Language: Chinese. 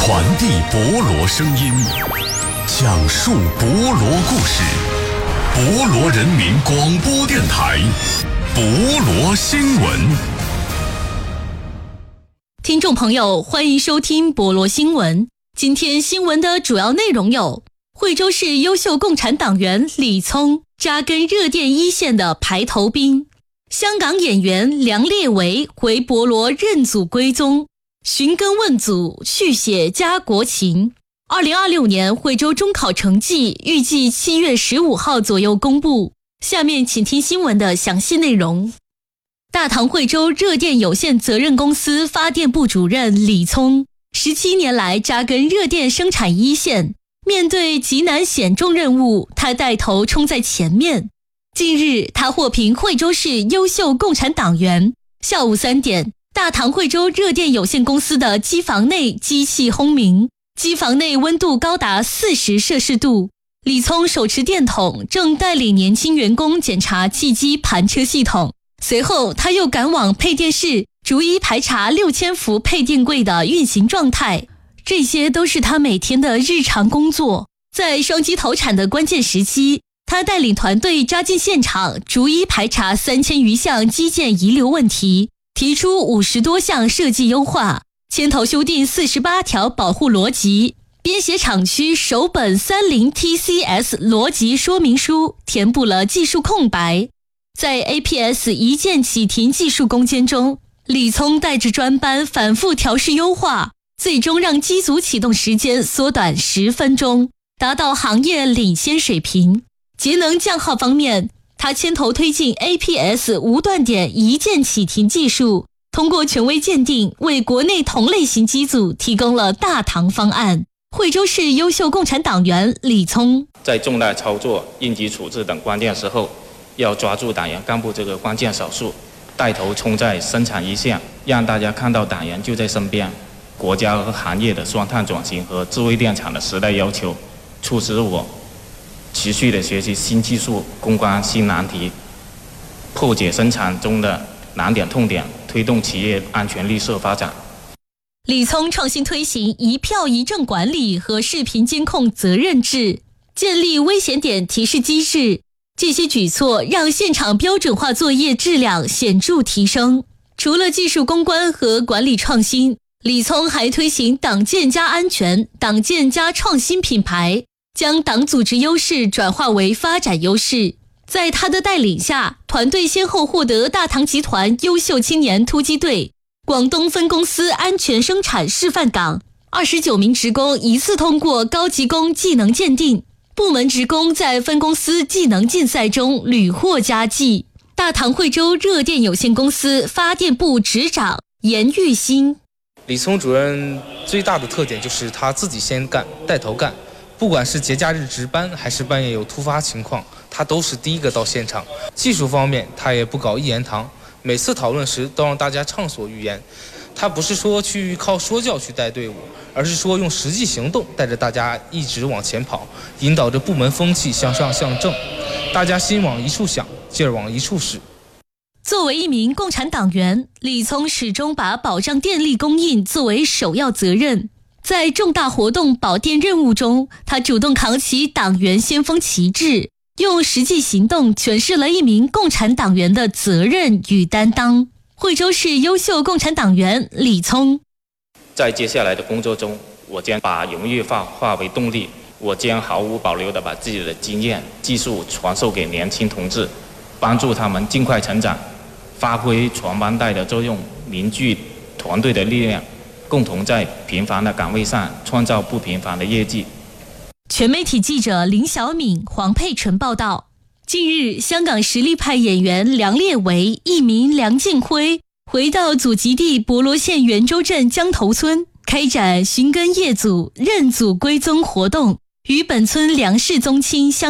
传递博罗声音，讲述博罗故事。博罗人民广播电台，博罗新闻。 听众朋友，欢迎收听博罗新闻。今天新闻的主要内容有：惠州市优秀共产党员李聪扎根热电一线的排头兵；香港演员梁烈维回博罗认祖归宗，寻根问祖，续写家国情。2026年惠州中考成绩预计7月15号左右公布。下面请听新闻的详细内容。大唐惠州热电有限责任公司发电部主任李聪17年来扎根热电生产一线，面对极难险重任务，他带头冲在前面。近日，他获评惠州市优秀共产党员。下午3点，大唐惠州热电有限公司的机房内机器轰鸣，机房内温度高达40摄氏度。李聪手持电筒，正带领年轻员工检查汽机盘车系统。随后，他又赶往配电室，逐一排查6000伏配电柜的运行状态。这些都是他每天的日常工作。在双机投产的关键时期，他带领团队扎进现场，逐一排查3000余项基建遗留问题，提出50多项设计优化，牵头修订48条保护逻辑，编写厂区首本30TCS 逻辑说明书，填补了技术空白。在 APS 一键启停技术攻坚中，李聪带着专班反复调试优化，最终让机组启动时间缩短10分钟，达到行业领先水平。节能降耗方面，他牵头推进 APS 无断点一键启停技术，通过权威鉴定，为国内同类型机组提供了大唐方案。惠州市优秀共产党员李聪在重大操作、应急处置等关键时候，要抓住党员干部这个关键少数，带头冲在生产一线，让大家看到党员就在身边。国家和行业的双碳转型和智慧电厂的时代要求，促使我持续的学习新技术，攻关新难题，破解生产中的难点痛点，推动企业安全绿色发展。 李聪创新推行一票一证管理和视频监控责任制，建立危险点提示机制。这些举措让现场标准化作业质量显著提升。除了技术攻关和管理创新，李聪还推行党建加安全、党建加创新品牌，将党组织优势转化为发展优势。在他的带领下，团队先后获得大唐集团优秀青年突击队、广东分公司安全生产示范岗，29名职工一次通过高级工技能鉴定。部门职工在分公司技能竞赛中屡获佳绩。大唐惠州热电有限公司发电部执长严玉新： 李聪主任最大的特点就是他自己先干，带头干，不管是节假日值班还是半夜有突发情况，他都是第一个到现场。技术方面，他也不搞一言堂，每次讨论时都让大家畅所欲言。他不是说去靠说教去带队伍，而是说用实际行动带着大家一直往前跑，引导着部门风气向上向正，大家心往一处想，劲儿往一处使。 作为一名共产党员，李聪始终把保障电力供应作为首要责任。在重大活动保电任务中，他主动扛起党员先锋旗帜，用实际行动诠释了一名共产党员的责任与担当。惠州市优秀共产党员李聪： 在接下来的工作中，我将把荣誉化为动力，我将毫无保留地把自己的经验、技术传授给年轻同志，帮助他们尽快成长，发挥传帮带的作用，凝聚团队的力量，共同在平凡的岗位上创造不平凡的业绩。 全媒体记者林小敏、黄佩纯报道。近日，香港实力派演员梁烈维艺名梁建辉回到祖籍地博罗县元州镇江头村，开展寻根谒祖、认祖归宗活动，与本村梁氏宗亲相